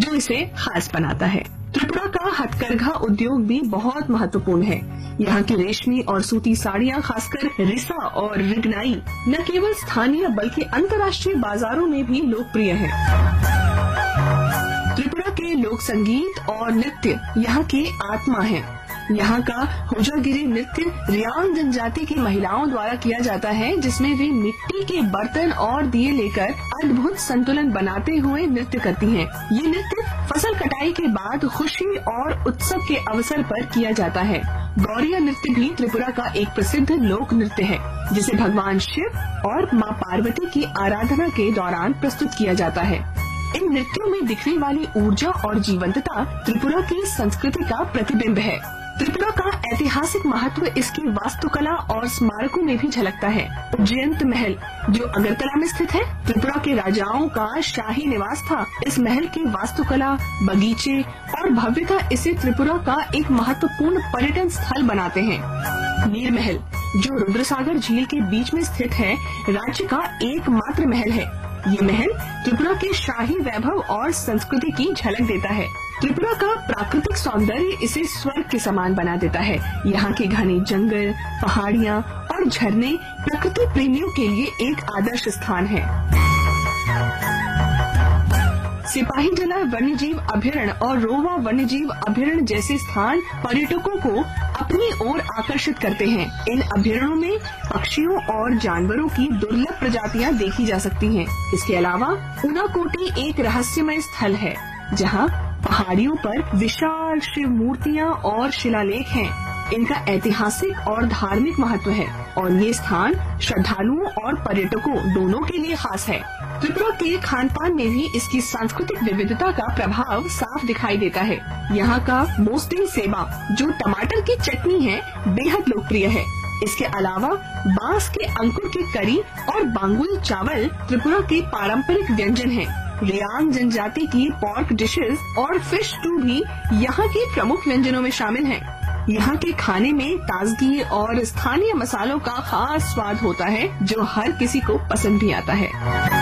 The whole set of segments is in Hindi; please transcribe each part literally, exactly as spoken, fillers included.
जो इसे खास बनाता है। त्रिपुरा का हथकरघा उद्योग भी बहुत महत्वपूर्ण है। यहाँ की रेशमी और सूती साड़ियाँ, खासकर रिसा और रिगनाई, न केवल स्थानीय बल्कि अंतर्राष्ट्रीय बाजारों में भी लोकप्रिय है। त्रिपुरा के लोक संगीत और नृत्य यहाँ की आत्मा है। यहाँ का होजागिरी नृत्य रियांग जनजाति की महिलाओं द्वारा किया जाता है, जिसमें वे मिट्टी के बर्तन और दिए लेकर अद्भुत संतुलन बनाते हुए नृत्य करती हैं। ये नृत्य फसल कटाई के बाद खुशी और उत्सव के अवसर पर किया जाता है। गौरिया नृत्य भी त्रिपुरा का एक प्रसिद्ध लोक नृत्य है, जिसे भगवान शिव और माँ पार्वती की आराधना के दौरान प्रस्तुत किया जाता है। इन नृत्यों में दिखने वाली ऊर्जा और जीवंतता त्रिपुरा की संस्कृति का प्रतिबिंब है। त्रिपुरा का ऐतिहासिक महत्व इसकी वास्तुकला और स्मारकों में भी झलकता है। उज्जयंत महल, जो अगरतला में स्थित है, त्रिपुरा के राजाओं का शाही निवास था। इस महल की वास्तुकला, बगीचे और भव्यता इसे त्रिपुरा का एक महत्वपूर्ण पर्यटन स्थल बनाते हैं। नीर महल, जो रुद्रसागर झील के बीच में स्थित है, राज्य का एकमात्र महल है। ये महल त्रिपुरा के शाही वैभव और संस्कृति की झलक देता है। त्रिपुरा का प्राकृतिक सौंदर्य इसे स्वर्ग के समान बना देता है। यहाँ के घने जंगल, पहाड़ियाँ और झरने प्रकृति प्रेमियों के लिए एक आदर्श स्थान है। सिपाही जला वन्यजीव अभयारण्य और रोवा वन्यजीव अभयारण्य जैसे स्थान पर्यटकों को अपनी ओर आकर्षित करते हैं। इन अभयारण्यों में पक्षियों और जानवरों की दुर्लभ प्रजातियां देखी जा सकती हैं। इसके अलावा उनाकोटी एक रहस्यमय स्थल है, जहां पहाड़ियों पर विशाल शिव मूर्तियां और शिलालेख हैं। इनका ऐतिहासिक और धार्मिक महत्व है और ये स्थान श्रद्धालुओं और पर्यटकों दोनों के लिए खास है। त्रिपुरा के खान पान में भी इसकी सांस्कृतिक विविधता का प्रभाव साफ दिखाई देता है। यहाँ का मोस्टिंग सेवा, जो टमाटर की चटनी है, बेहद लोकप्रिय है। इसके अलावा बांस के अंकुर की करी और बांगुल चावल त्रिपुरा के पारंपरिक व्यंजन हैं। रियांग जनजाति की पॉर्क डिशेस और फिश स्टू भी यहाँ के प्रमुख व्यंजनों में शामिल हैं। यहाँ के खाने में ताजगी और स्थानीय मसालों का खास स्वाद होता है, जो हर किसी को पसंद भी आता है।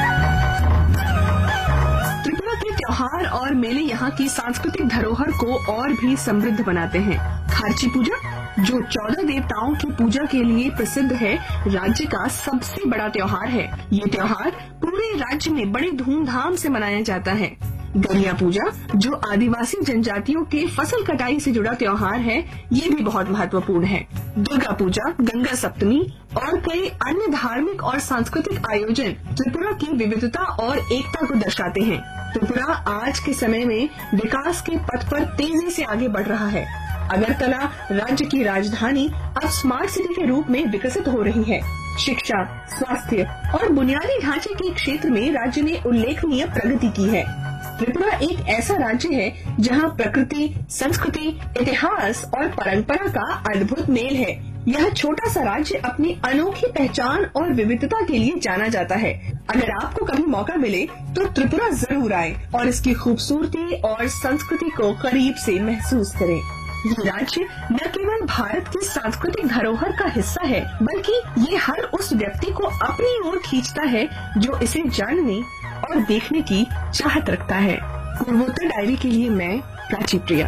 त्रिपुरा के त्योहार और मेले यहाँ की सांस्कृतिक धरोहर को और भी समृद्ध बनाते हैं। खार्ची पूजा, जो चौदह देवताओं की पूजा के लिए प्रसिद्ध है, राज्य का सबसे बड़ा त्योहार है। ये त्योहार पूरे राज्य में बड़े धूमधाम से मनाया जाता है। गरिया पूजा, जो आदिवासी जनजातियों के फसल कटाई से जुड़ा त्योहार है, ये भी बहुत महत्वपूर्ण है। दुर्गा पूजा, गंगा सप्तमी और कई अन्य धार्मिक और सांस्कृतिक आयोजन त्रिपुरा की विविधता और एकता को दर्शाते हैं। त्रिपुरा आज के समय में विकास के पथ पर तेजी से आगे बढ़ रहा है। अगरतला राज्य की राजधानी अब स्मार्ट सिटी के रूप में विकसित हो रही है। शिक्षा, स्वास्थ्य और बुनियादी ढांचे के क्षेत्र में राज्य ने उल्लेखनीय प्रगति की है। त्रिपुरा एक ऐसा राज्य है जहां प्रकृति, संस्कृति, इतिहास और परंपरा का अद्भुत मेल है। यह छोटा सा राज्य अपनी अनोखी पहचान और विविधता के लिए जाना जाता है। अगर आपको कभी मौका मिले तो त्रिपुरा जरूर आए और इसकी खूबसूरती और संस्कृति को करीब से महसूस करें। ये राज्य न केवल भारत की सांस्कृतिक धरोहर का हिस्सा है, बल्कि ये हर उस व्यक्ति को अपनी ओर खींचता है जो इसे जानने और देखने की चाहत रखता है। पूर्वोत्तर डायरी के लिए मैं प्राची प्रिया।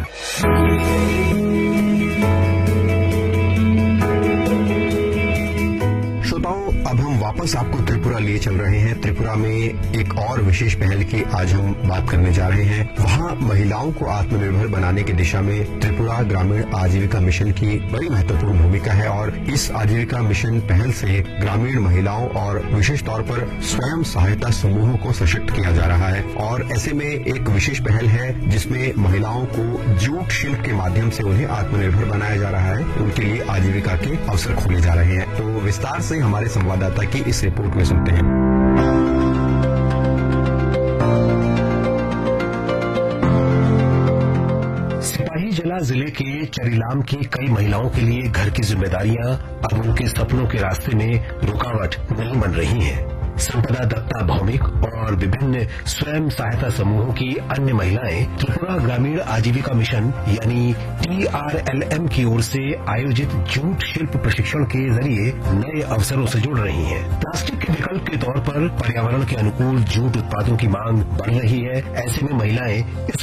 अब हम वापस आपको त्रिपुरा लिए चल रहे हैं। त्रिपुरा में एक और विशेष पहल की आज हम बात करने जा रहे हैं। वहाँ महिलाओं को आत्मनिर्भर बनाने की दिशा में त्रिपुरा ग्रामीण आजीविका मिशन की बड़ी महत्वपूर्ण भूमिका है और इस आजीविका मिशन पहल से ग्रामीण महिलाओं और विशेष तौर पर स्वयं सहायता समूहों को सशक्त किया जा रहा है। और ऐसे में एक विशेष पहल है जिसमें महिलाओं को जूट शिल्प के माध्यम से उन्हें आत्मनिर्भर बनाया जा रहा है, उनके लिए आजीविका के अवसर खोले जा रहे हैं। तो विस्तार से हमारे संवाददाता की इस रिपोर्ट में सुनते हैं। सिपाही जला जिले के चरीलाम की कई महिलाओं के लिए घर की जिम्मेदारियां अब उनके सपनों के रास्ते में रुकावट नहीं बन रही हैं। संपदा दत्ता भौमिक और विभिन्न स्वयं सहायता समूहों की अन्य महिलाएं त्रिपुरा ग्रामीण आजीविका मिशन यानी टी आर एल एम की ओर से आयोजित जूट शिल्प प्रशिक्षण के जरिए नए अवसरों से जुड़ रही हैं। प्लास्टिक के विकल्प के तौर पर पर्यावरण के अनुकूल जूट उत्पादों की मांग बढ़ रही है। ऐसे में महिलाएं इस